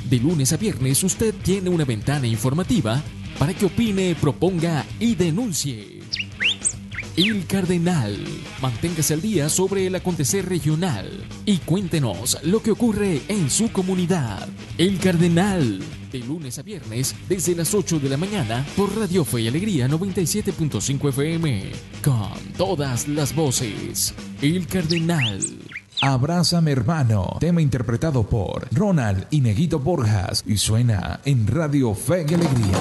De lunes a viernes usted tiene una ventana informativa para que opine, proponga y denuncie. El Cardenal. Manténgase al día sobre el acontecer regional y cuéntenos lo que ocurre en su comunidad. El Cardenal. De lunes a viernes desde las 8 de la mañana por Radio Fe y Alegría 97.5 FM. Con todas las voces. El Cardenal. Abrázame hermano, tema interpretado por Ronald y Neguito Borjas y suena en Radio Fe y Alegría.